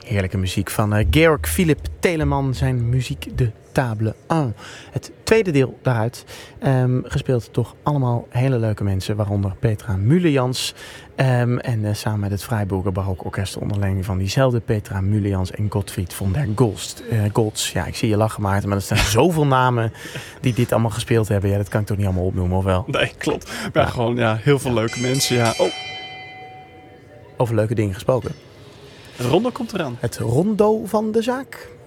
Heerlijke muziek van Georg Philipp Telemann, zijn muziek de table 1. Het tweede deel daaruit, gespeeld toch allemaal hele leuke mensen, waaronder Petra Müllejans. En samen met het Freiburger Barok Orkest onder leiding van diezelfde Petra Müllejans en Gottfried von der Goltz. Ja, ik zie je lachen, Maarten, maar er staan zoveel namen die dit allemaal gespeeld hebben. Ja, dat kan ik toch niet allemaal opnoemen, of wel? Nee, klopt. Maar gewoon heel veel leuke mensen. Ja. Oh. Over leuke dingen gesproken. Het rondo komt eraan. Het rondo van de zaak.